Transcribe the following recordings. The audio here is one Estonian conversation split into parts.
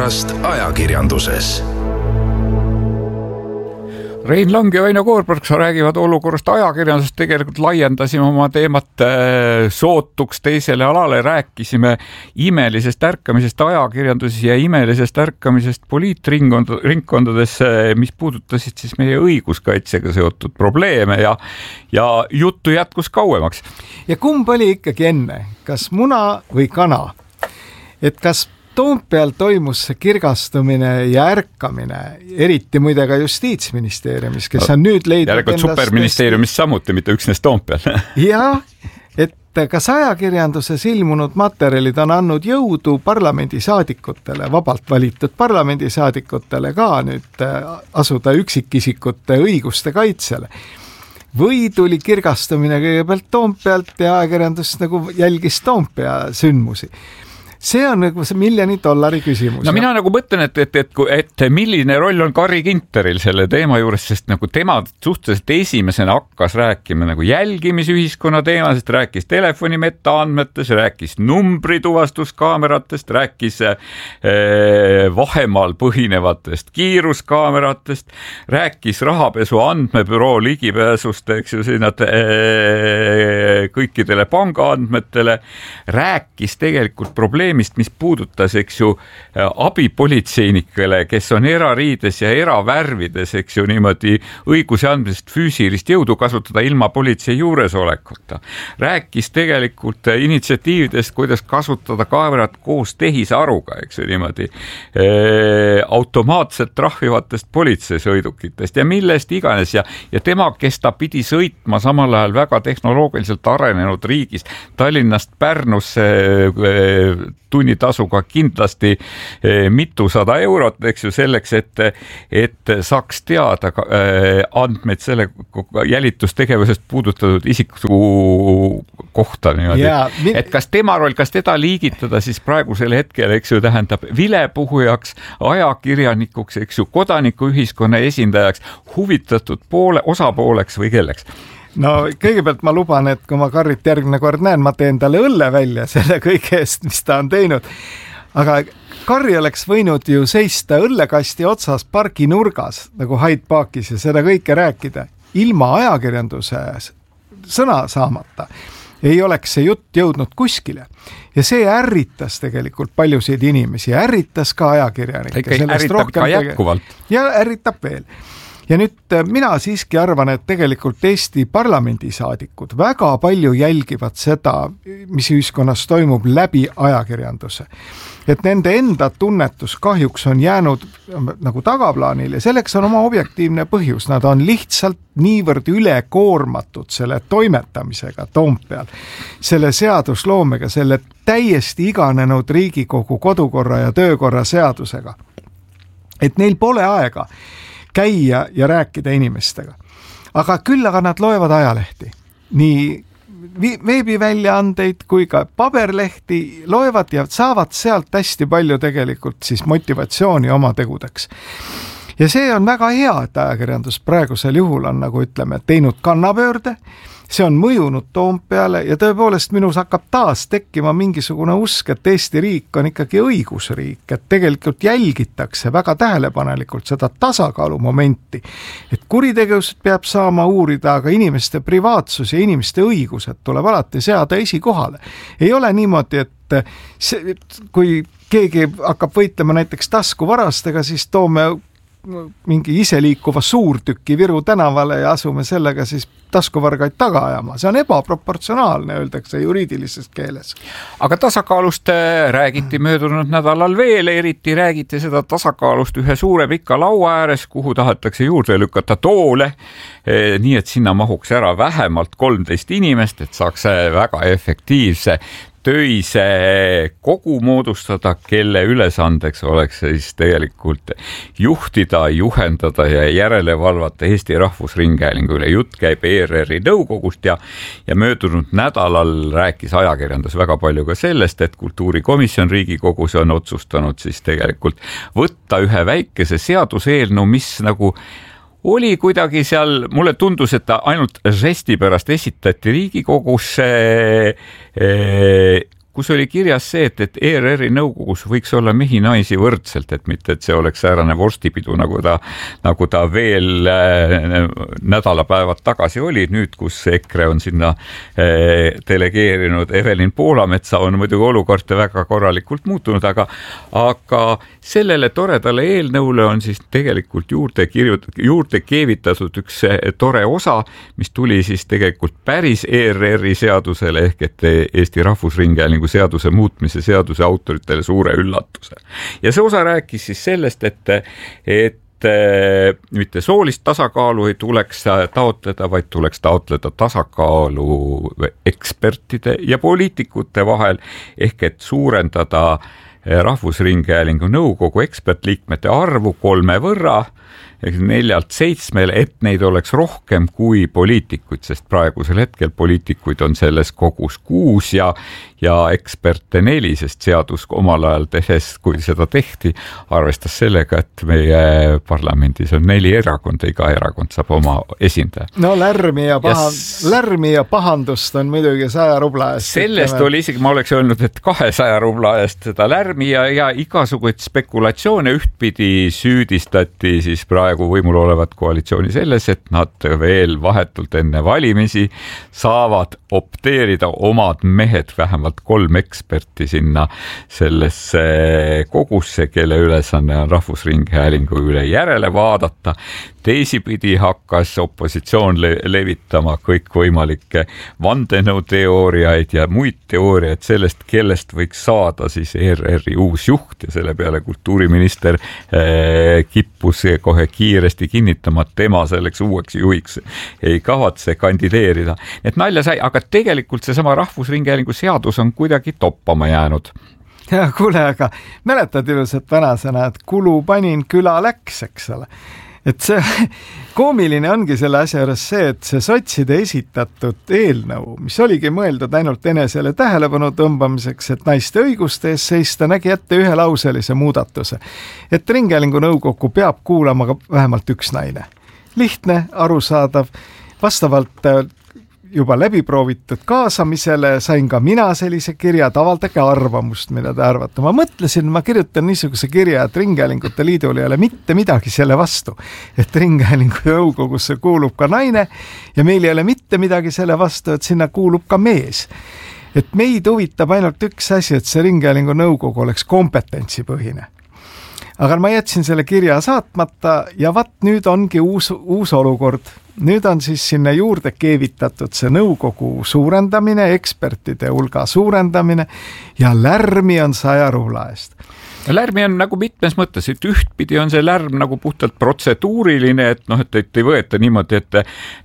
olukorrast ajakirjanduses. Rein Lang ja Väino Koorberg räägivad olukorrast ajakirjandusest, tegelikult laiendasime oma teemat sootuks teisele alale, rääkisime imelisest ärkamisest ajakirjanduses ja imelisest ärkamisest poliitringkondades, mis puudutasid siis meie õiguskaitsega seotud probleeme ja juttu jätkus kauemaks. Ja kumb oli ikkagi enne, kas muna või kana? Et kas Toompeal toimus see kirgastumine ja ärkamine, eriti muide ka Justiitsministeeriumis, kes on nüüd leidnud järelikult superministeeriumis samuti, mitte üksnes Toompeal. Ja, et kas ajakirjanduses ilmunud materjalid on andnud jõudu parlamendisaadikutele, vabalt valitud parlamendisaadikutele ka nüüd asuda üksikisikute õiguste kaitsele. Või tuli kirgastumine kõigepealt Toompealt ja ajakirjandus nagu jälgis Toompea sündmusi. See on nagu see $1 miljoni küsimus. No mina nagu mõtlen, et milline roll on Carri Ginteril selle teema juures, sest nagu tema suhteliselt esimesena hakkas rääkima nagu jälgimisühiskonna teemasest, rääkis telefoni metaandmetest, rääkis numbrituvastuskaameratest, rääkis vahemaal põhinevatest kiiruskaameratest, rääkis rahapesu andmebüroo ligipääsust, eks ju, sinna kõikidele pangaandmetele, rääkis tegelikult probleemist, mis puudutas, eks ju, abipolitseinikele, kes on erariides ja eravärvides, eks ju, niimoodi õiguse andmisest füüsilist jõudu kasutada ilma politsei juuresolekuta. Rääkis tegelikult initsiatiividest, kuidas kasutada kaamerat koos tehisaruga, eks ju, niimoodi automaatselt trahvivatest politseisõidukitest ja millest iganes ja tema, kes ta pidi sõitma samal ajal väga tehnoloogiliselt arenenud riigist Tallinnast Pärnusse tunnitasuga kindlasti mitusada eurot, eks ju, selleks, et saaks teada andmeid selle jälitustegevusest puudutatud isiku kohta niimoodi. Et kas tema roll, kas teda liigitada siis praegusel hetkel, eks ju, tähendab vilepuhujaks, ajakirjanikuks, eks ju, kodanikuühiskonna esindajaks, huvitatud osapooleks või kelleks? No kõigepealt ma luban, et kui ma Carrit järgmine kord näen, ma teen talle õlle välja selle kõige eest, mis ta on teinud. Aga Carri oleks võinud ju seista õllekasti otsas pargi nurgas, nagu Hyde Parkis ja seda kõike rääkida. Ilma ajakirjanduse sõna saamata ei oleks see jutt jõudnud kuskile. Ja see ärritas tegelikult paljusid inimesi, ärritas ka ajakirjanikke. Ärritab ka jätkuvalt. Ja ärritab veel. Ja nüüd mina siiski arvan, et tegelikult Eesti parlamendisaadikud väga palju jälgivad seda, mis ühiskonnas toimub läbi ajakirjanduse. Et nende enda tunnetus kahjuks on jäänud nagu tagaplaanil ja selleks on oma objektiivne põhjus. Nad on lihtsalt niivõrd ülekoormatud selle toimetamisega Toompeal, selle seadusloomega, selle täiesti iganenud Riigikogu kodukorra ja töökorra seadusega. Et neil pole aega käia ja rääkida inimestega. Aga küll aga nad loevad ajalehti. Nii veebiväljaandeid kui ka paberlehti loevad ja saavad sealt hästi palju tegelikult siis motivatsiooni oma tegudeks. Ja see on väga hea, et ajakirjandus praegusel juhul on, nagu ütleme, teinud kannapöörde. See on mõjunud Toompeale ja tõepoolest minus hakkab taas tekkima mingisugune usk, et Eesti riik on ikkagi õigusriik, et tegelikult jälgitakse väga tähelepanelikult seda tasakaalu momenti, et kuritegevust peab saama uurida, aga inimeste privaatsus ja inimeste õigused tuleb alati seada esikohale. Ei ole niimoodi, et kui keegi hakkab võitlema näiteks taskuvarastega, siis toome mingi iseliikuva suurtüki Viru tänavale ja asume sellega siis taskuvargaid taga ajama. See on ebaproportsionaalne, öeldakse juriidilises keeles. Aga tasakaalust räägiti möödunud nädalal veel, eriti räägiti seda tasakaalust ühe suure pika laua ääres, kuhu tahetakse juurde lükata toole, nii et sinna mahuks ära vähemalt 13 inimest, et saaks väga efektiivse töise kogu moodustada, kelle ülesandeks oleks siis tegelikult juhtida, juhendada ja järele valvata Eesti Rahvusringhäälingu üle. Jutt käib ERR-i nõukogust ja möödunud nädalal rääkis ajakirjandus väga palju ka sellest, et kultuurikomisjon Riigikogus on otsustanud siis tegelikult võtta ühe väikese seaduseelnõu, mis nagu oli kuidagi seal, mulle tundus, et ta ainult žesti pärast esitati Riigikogusse, kus oli kirjas see, et ERR-i nõukogus võiks olla mehi-naisi võrdselt, et mitte, et see oleks säärane vorstipidu, nagu ta veel nädalapäevad tagasi oli, nüüd, kus EKRE on sinna delegeerinud Evelin Poolametsa, on muidugi olukord väga korralikult muutunud, aga sellele toredale eelnõule on siis tegelikult juurde keevitatud üks tore osa, mis tuli siis tegelikult päris ERR-i seadusele ehk et Eesti Rahvusringhäälingu seaduse muutmise seaduse autoritele suure üllatuse. Ja see osa rääkis siis sellest, et mitte soolist tasakaalu ei tuleks taotleda, vaid tuleks taotleda tasakaalu ekspertide ja poliitikute vahel ehk et suurendada Rahvusringhäälingu nõukogu ekspertliikmete arvu 3 võrra, 4-7, et neid oleks rohkem kui poliitikuid, sest praegusel hetkel poliitikuid on selles kogus 6 ja eksperte 4, sest seadus omal ajal tehes, kui seda tehti, arvestas sellega, et meie parlamendis on 4 erakonda, iga erakond saab oma esindaja. No lärmi ja pahandust on muidugi 100 rubla eest. Sellest oli isegi, ma oleks öelnud, et 200 rubla eest seda lärmi ja igasuguid spekulatsioone ühtpidi süüdistati siis praegu võimul olevat koalitsiooni selles, et nad veel vahetult enne valimisi saavad opteerida omad mehed, vähemalt 3 eksperti sinna sellesse kogusse, kelle ülesanne on Rahvusringhäälingu üle järele vaadata. Teisipidi hakkas opositsioon levitama kõikvõimalikke vandenõuteooriaid ja muid teooriaid sellest, kellest võiks saada siis ERR-i uus juht ja selle peale kultuuriminister kippus kohe kiiresti kinnitama, et tema selleks uueks juhiks ei kavatse kandideerida. Et nalja sai, aga tegelikult seesama Rahvusringhäälingu seadus on kuidagi toppama jäänud. Ja kuule, aga mäletad ilusat vanasõna, et kulu panin, küla läks, eks ole. Et see koomiline ongi selle asja juures see, et see sotside esitatud eelnõu, mis oligi mõeldud ainult enesele tähelepanu tõmbamiseks, et naiste õiguste ees seista, nägi ette ühelauselise muudatuse. Et Ringhäälingu nõukogu peab kuulama ka vähemalt üks naine. Lihtne, arusaadav, vastavalt juba läbiproovitud kaasamisele sain ka mina sellise kirja, et avaldage arvamust, mida te arvate. Ma mõtlesin, ma kirjutan niisuguse kirja, et Ringhäälingute Liidul ei ole mitte midagi selle vastu, et Ringhäälingu nõukogusse kuulub ka naine ja meil ei ole mitte midagi selle vastu, et sinna kuulub ka mees. Et meid huvitab ainult üks asi, et see Ringhäälingu nõukogu oleks kompetentsipõhine. Aga ma jätsin selle kirja saatmata ja nüüd ongi uus olukord. Nüüd on siis sinna juurde keevitatud see nõukogu suurendamine, ekspertide hulga suurendamine ja lärmi on 100 rubla eest. Lärmi on nagu mitmes mõttes, et ühtpidi on see lärm nagu puhtalt protseduuriline, et ei võeta niimoodi, et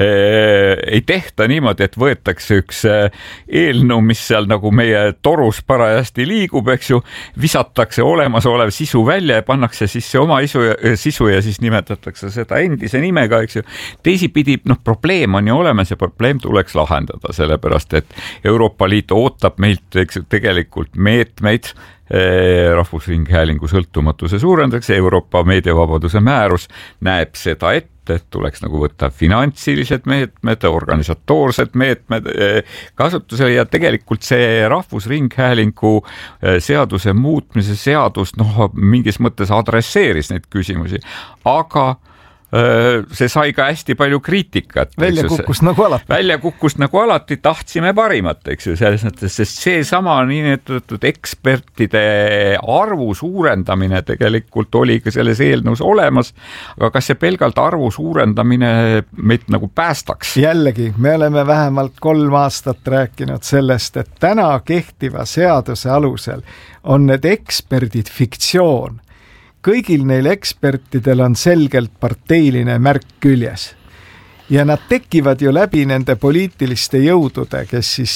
ei tehta niimoodi, et võetakse üks eelnõu, mis seal nagu meie torus parajasti liigub, eks ju, visatakse olemasolev sisu välja ja pannakse sisse oma sisu ja siis nimetatakse seda endise nimega, eks ju. Teisipidi, probleem on ju olemas ja probleem tuleks lahendada, sellepärast, et Euroopa Liit ootab meilt tegelikult meetmeid Rahvusringhäälingu sõltumatuse suurendaks. Euroopa meediavabaduse määrus näeb seda ette, et tuleks nagu võtta finantsilised meetmed, organisatoorsed meetmed kasutusele ja tegelikult see Rahvusringhäälingu seaduse muutmise seadus mingis mõttes adresseeris neid küsimusi, aga see sai ka hästi palju kriitikat. Välja kukkus nagu alati, tahtsime parimat, eks ju, selles mõttes, sest see sama niinimetatud ekspertide arvu suurendamine tegelikult oli ka selles eelnõus olemas, aga kas see pelgalt arvu suurendamine meid nagu päästaks? Jällegi, me oleme vähemalt 3 aastat rääkinud sellest, et täna kehtiva seaduse alusel on need eksperdid fiktsioon. Kõigil neil ekspertidel on selgelt parteiline märk küljes. Ja nad tekivad ju läbi nende poliitiliste jõudude, kes siis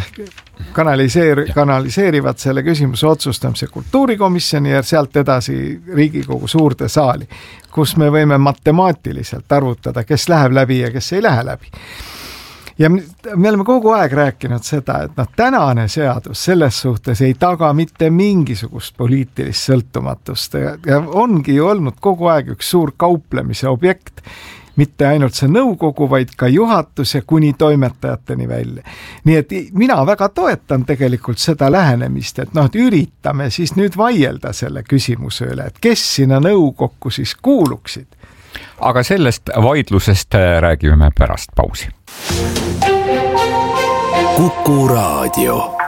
kanaliseerivad selle küsimuse otsustamise kultuurikomisjoni ja sealt edasi Riigikogu suurde saali, kus me võime matemaatiliselt arvutada, kes läheb läbi ja kes ei lähe läbi. Ja me oleme kogu aeg rääkinud seda, et tänane seadus selles suhtes ei taga mitte mingisugust poliitilist sõltumatust ja ongi ju olnud kogu aeg üks suur kauplemise objekt mitte ainult see nõukogu, vaid ka juhatus ja kuni toimetajateni välja. Nii et mina väga toetan tegelikult seda lähenemist, et et üritame siis nüüd vaielda selle küsimuse üle, et kes sinna nõukokku siis kuuluksid. Aga sellest vaidlusest räägime pärast pausi. Kuku Raadio.